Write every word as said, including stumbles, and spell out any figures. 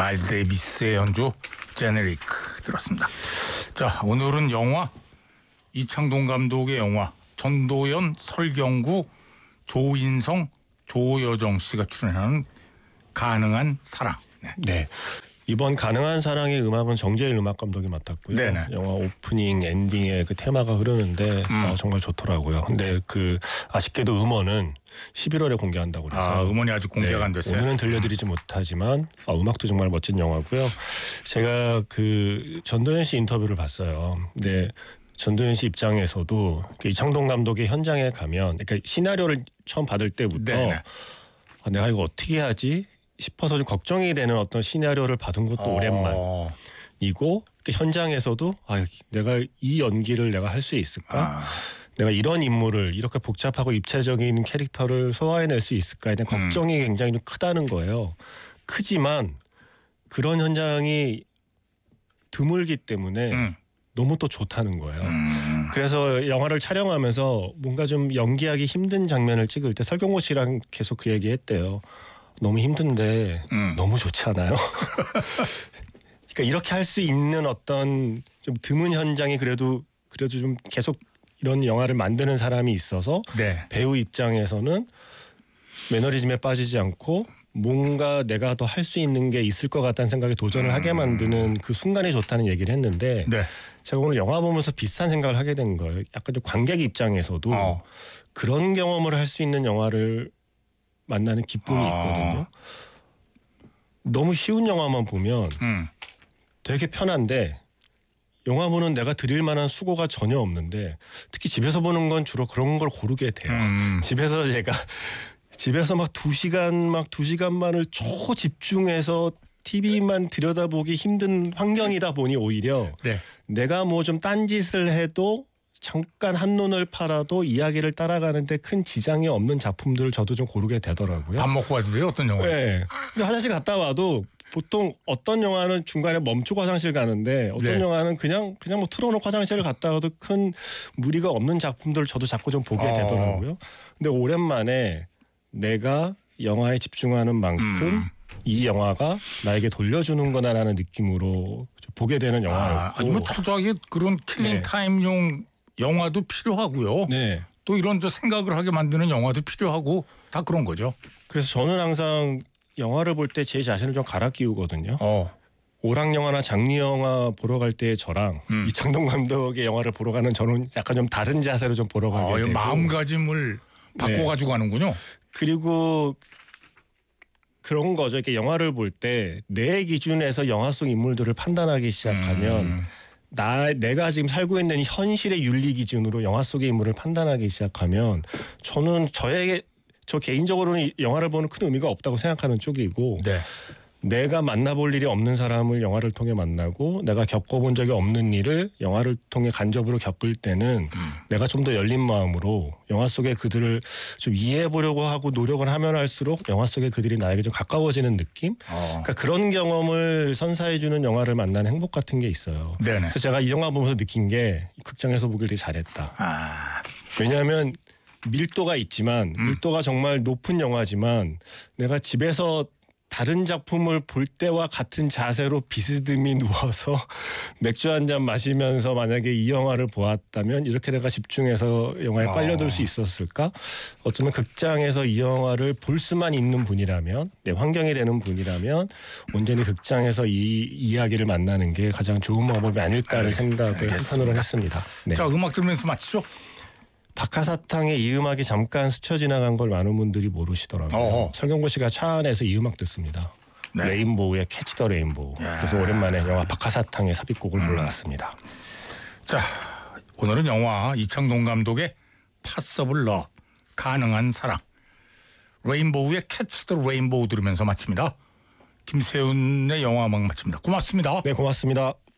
마일스 데이비스의 연주 제네릭 들었습니다. 자, 오늘은 영화 이창동 감독의 영화 전도연, 설경구, 조인성, 조여정 씨가 출연하는 가능한 사랑. 네. 네. 이번 가능한 사랑의 음악은 정재일 음악 감독이 맡았고요. 네네. 영화 오프닝, 엔딩에 그 테마가 흐르는데 음. 어, 정말 좋더라고요. 근데 그 아쉽게도 음원은 십일월에 공개한다고 그래서 아, 음원이 아직 공개가 네, 안 됐어요. 오늘은 들려드리지 못하지만 어, 음악도 정말 멋진 영화고요. 제가 그 전도연 씨 인터뷰를 봤어요. 근데 전도연 씨 입장에서도 그 이창동 감독의 현장에 가면, 그러니까 시나리오를 처음 받을 때부터 아, 내가 이거 어떻게 하지 싶어서 좀 걱정이 되는 어떤 시나리오를 받은 것도 어. 오랜만이고, 그 현장에서도 아, 내가 이 연기를 내가 할 수 있을까? 아. 내가 이런 인물을 이렇게 복잡하고 입체적인 캐릭터를 소화해낼 수 있을까에 대한 음. 걱정이 굉장히 좀 크다는 거예요. 크지만 그런 현장이 드물기 때문에 음. 너무 또 좋다는 거예요. 음. 그래서 영화를 촬영하면서 뭔가 좀 연기하기 힘든 장면을 찍을 때 설경구 씨랑 계속 그 얘기했대요. 너무 힘든데 음. 너무 좋지 않아요? 그러니까 이렇게 할 수 있는 어떤 좀 드문 현장이 그래도 그래도 좀 계속 이런 영화를 만드는 사람이 있어서 네. 배우 입장에서는 매너리즘에 빠지지 않고 뭔가 내가 더 할 수 있는 게 있을 것 같다는 생각에 도전을 음. 하게 만드는 그 순간이 좋다는 얘기를 했는데 네. 제가 오늘 영화 보면서 비슷한 생각을 하게 된 거예요. 약간 좀 관객 입장에서도 어. 그런 경험을 할 수 있는 영화를 만나는 기쁨이 있거든요. 어. 너무 쉬운 영화만 보면 음. 되게 편한데 영화 보는 내가 드릴 만한 수고가 전혀 없는데 특히 집에서 보는 건 주로 그런 걸 고르게 돼요. 음. 집에서 제가 집에서 막 두 시간 막 두 시간만을 초집중해서 티비만 들여다보기 힘든 환경이다 보니 오히려 네. 내가 뭐 좀 딴짓을 해도 잠깐 한눈을 팔아도 이야기를 따라가는데 큰 지장이 없는 작품들을 저도 좀 고르게 되더라고요. 밥 먹고 와도 돼요? 어떤 영화? 네. 화장실 갔다 와도 보통 어떤 영화는 중간에 멈추고 화장실 가는데 어떤 네. 영화는 그냥 그냥 뭐 틀어놓고 화장실을 갔다 와도 큰 무리가 없는 작품들을 저도 자꾸 좀 보게 어. 되더라고요. 근데 오랜만에 내가 영화에 집중하는 만큼 음. 이 영화가 나에게 돌려주는구나라는 느낌으로 보게 되는 영화였고. 아, 아니 뭐 초저하게 그런 킬링 네. 타임용 영화도 필요하고요. 네. 또 이런 저 생각을 하게 만드는 영화도 필요하고 다 그런 거죠. 그래서 저는 항상 영화를 볼 때 제 자신을 좀 갈아 끼우거든요. 어. 오락 영화나 장르 영화 보러 갈 때 저랑 음. 이창동 감독의 영화를 보러 가는 저는 약간 좀 다른 자세로 좀 보러 가게 아, 되고 마음가짐을 바꿔가지고 네. 가는군요. 그리고 그런 거죠. 이렇게 영화를 볼 때 내 기준에서 영화 속 인물들을 판단하기 시작하면 음. 나 내가 지금 살고 있는 현실의 윤리 기준으로 영화 속의 인물을 판단하기 시작하면 저는 저에게 저 개인적으로는 영화를 보는 큰 의미가 없다고 생각하는 쪽이고 네. 내가 만나볼 일이 없는 사람을 영화를 통해 만나고 내가 겪어본 적이 없는 일을 영화를 통해 간접으로 겪을 때는 음. 내가 좀 더 열린 마음으로 영화 속의 그들을 좀 이해해 보려고 하고 노력을 하면 할수록 영화 속의 그들이 나에게 좀 가까워지는 느낌? 어. 그러니까 그런 경험을 선사해 주는 영화를 만나는 행복 같은 게 있어요. 네네. 그래서 제가 이 영화 보면서 느낀 게 극장에서 보길 되게 잘했다. 아. 왜냐하면 밀도가 있지만 음. 밀도가 정말 높은 영화지만 내가 집에서 다른 작품을 볼 때와 같은 자세로 비스듬히 누워서 맥주 한 잔 마시면서 만약에 이 영화를 보았다면 이렇게 내가 집중해서 영화에 아. 빨려들 수 있었을까? 어쩌면 극장에서 이 영화를 볼 수만 있는 분이라면 네, 환경이 되는 분이라면 온전히 극장에서 이 이야기를 만나는 게 가장 좋은 방법이 아닐까를 네, 생각을 한편으로 했습니다. 네. 자, 음악 들으면서 마치죠. 박하사탕의 이 음악이 잠깐 스쳐 지나간 걸 많은 분들이 모르시더라고요. 어허. 설경구 씨가 차 안에서 이 음악 듣습니다. 네. 레인보우의 캐치 더 레인보우. 야. 그래서 오랜만에 영화 박하사탕의 삽입곡을 음. 불러왔습니다. 자, 오늘은 영화 이창동 감독의 파서블 러브, 가능한 사랑, 레인보우의 캐치 더 레인보우 들으면서 마칩니다. 김세훈의 영화 음악 마칩니다. 고맙습니다. 네, 고맙습니다.